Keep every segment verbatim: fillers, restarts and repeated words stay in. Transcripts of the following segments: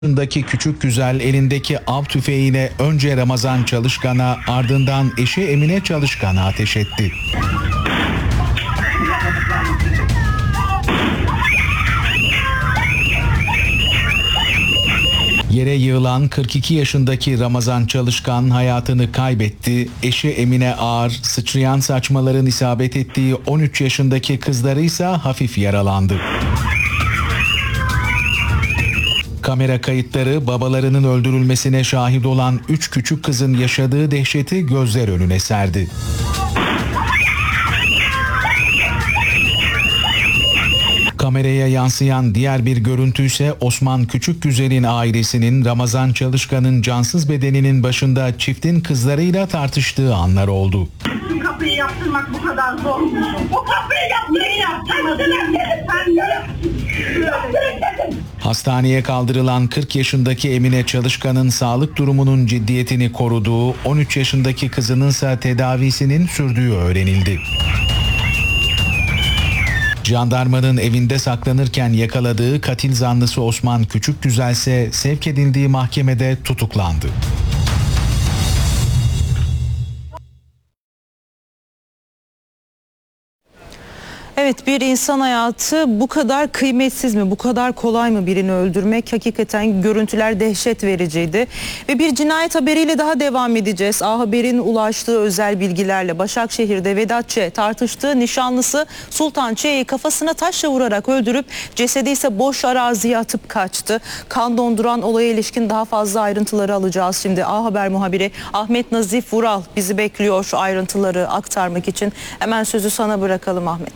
yaşındaki küçük güzel elindeki av tüfeğiyle önce Ramazan Çalışkan'a, ardından eşi Emine Çalışkan'a ateş etti. Yere yığılan kırk iki yaşındaki Ramazan Çalışkan hayatını kaybetti. Eşi Emine Ağar, sıçrayan saçmaların isabet ettiği on üç yaşındaki kızları ise hafif yaralandı. Kamera kayıtları babalarının öldürülmesine şahit olan üç küçük kızın yaşadığı dehşeti gözler önüne serdi. Kameraya yansıyan diğer bir görüntü ise Osman Küçükgüzel'in ailesinin Ramazan Çalışkan'ın cansız bedeninin başında çiftin kızlarıyla tartıştığı anlar oldu. Bu kapıyı yaptırmak bu kadar zor mu? Bu kapıyı yapmayı yaptırmadın. Hastaneye kaldırılan kırk yaşındaki Emine Çalışkan'ın sağlık durumunun ciddiyetini koruduğu, on üç yaşındaki kızınınsa tedavisinin sürdüğü öğrenildi. Jandarmanın evinde saklanırken yakaladığı katil zanlısı Osman Küçükgüzel ise sevk edildiği mahkemede tutuklandı. Evet, bir insan hayatı bu kadar kıymetsiz mi, bu kadar kolay mı birini öldürmek? Hakikaten görüntüler dehşet vericiydi. Ve bir cinayet haberiyle daha devam edeceğiz. A Haber'in ulaştığı özel bilgilerle Başakşehir'de Vedat Ç. tartıştığı nişanlısı Sultan Ç'yi kafasına taşla vurarak öldürüp cesedi ise boş araziye atıp kaçtı. Kan donduran olaya ilişkin daha fazla ayrıntıları alacağız şimdi. A Haber muhabiri Ahmet Nazif Vural bizi bekliyor şu ayrıntıları aktarmak için. Hemen sözü sana bırakalım Ahmet.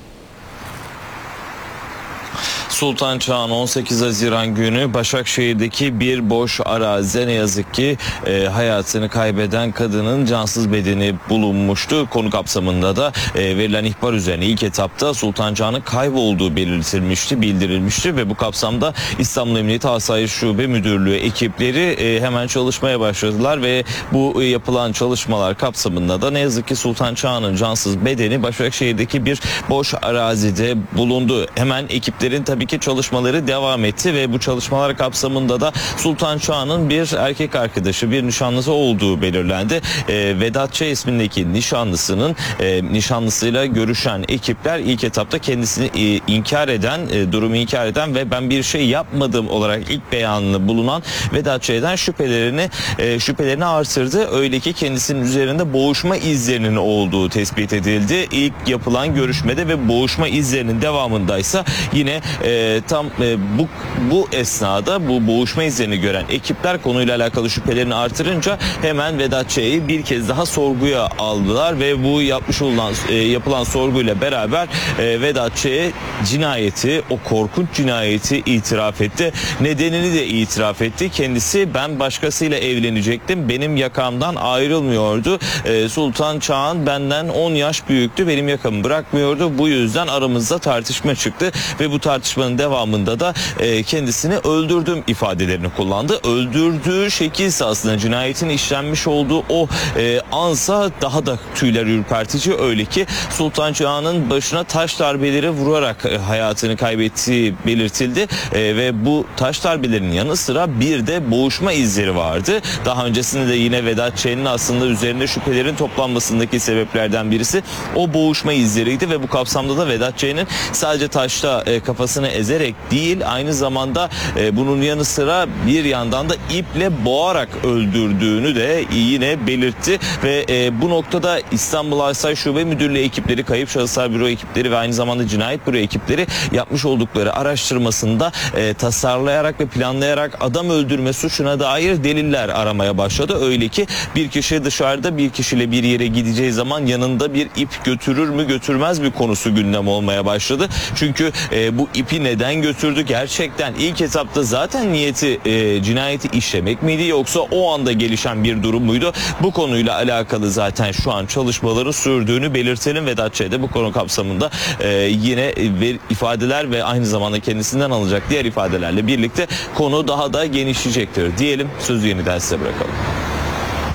Sultan Çağan on sekiz Haziran günü Başakşehir'deki bir boş arazide ne yazık ki e, hayatını kaybeden kadının cansız bedeni bulunmuştu. Konu kapsamında da e, verilen ihbar üzerine ilk etapta Sultan Çağan'ın kaybolduğu belirtilmişti, bildirilmişti ve bu kapsamda İstanbul Emniyeti Asayiş Şube Müdürlüğü ekipleri e, hemen çalışmaya başladılar ve bu e, yapılan çalışmalar kapsamında da ne yazık ki Sultan Çağan'ın cansız bedeni Başakşehir'deki bir boş arazide bulundu. Hemen ekiplerin tabii ki çalışmaları devam etti ve bu çalışmalar kapsamında da Sultan Çağan'ın bir erkek arkadaşı, bir nişanlısı olduğu belirlendi. E, Vedat Ç. ismindeki nişanlısının e, nişanlısıyla görüşen ekipler ilk etapta kendisini e, inkar eden, e, durumu inkar eden ve ben bir şey yapmadım olarak ilk beyanını bulunan Vedat Ç'den şüphelerini e, şüphelerini artırdı. Öyle ki kendisinin üzerinde boğuşma izlerinin olduğu tespit edildi. İlk yapılan görüşmede ve boğuşma izlerinin devamındaysa yine e, tam e, bu bu esnada bu boğuşma izlerini gören ekipler konuyla alakalı şüphelerini artırınca hemen Vedat Ç'yi bir kez daha sorguya aldılar ve bu yapmış olan e, yapılan sorguyla beraber e, Vedat Ç'ye cinayeti, o korkunç cinayeti itiraf etti. Nedenini de itiraf etti. Kendisi ben başkasıyla evlenecektim. Benim yakamdan ayrılmıyordu. E, Sultan Çağan benden on yaş büyüktü. Benim yakamı bırakmıyordu. Bu yüzden aramızda tartışma çıktı ve bu tartışmanın devamında da e, kendisini öldürdüm ifadelerini kullandı. Öldürdüğü şekilse aslında cinayetin işlenmiş olduğu o e, ansa daha da tüyler ürpertici. Öyle ki Sultan Çağan'ın başına taş darbeleri vurarak e, hayatını kaybettiği belirtildi e, ve bu taş darbelerinin yanı sıra bir de boğuşma izleri vardı. Daha öncesinde de yine Vedat Ç'nin aslında üzerinde şüphelerin toplanmasındaki sebeplerden birisi o boğuşma izleriydi ve bu kapsamda da Vedat Ç'nin sadece taşla e, kafasını ezerek değil, aynı zamanda e, bunun yanı sıra bir yandan da iple boğarak öldürdüğünü de yine belirtti ve e, bu noktada İstanbul Asayiş Şube Müdürlüğü ekipleri, Kayıp Şahıslar Büro ekipleri ve aynı zamanda Cinayet Büro ekipleri yapmış oldukları araştırmasında e, tasarlayarak ve planlayarak adam öldürme suçuna dair deliller aramaya başladı. Öyle ki bir kişi dışarıda bir kişiyle bir yere gideceği zaman yanında bir ip götürür mü götürmez mi konusu gündem olmaya başladı. Çünkü e, bu ipi neden götürdü? Gerçekten ilk etapta zaten niyeti e, cinayeti işlemek miydi yoksa o anda gelişen bir durum muydu? Bu konuyla alakalı zaten şu an çalışmaların sürdüğünü belirtelim. Vedat Ç. de bu konu kapsamında e, yine ver, ifadeler ve aynı zamanda kendisinden alacak diğer ifadelerle birlikte konu daha da genişleyecektir diyelim. Sözü yeniden size bırakalım.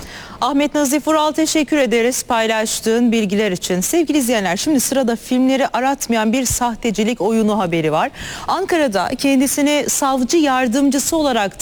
Ahmet Nazif Vural, teşekkür ederiz paylaştığın bilgiler için. Sevgili izleyenler, şimdi sırada filmleri aratmayan bir sahtecilik oyunu haberi var. Ankara'da kendisini savcı yardımcısı olarak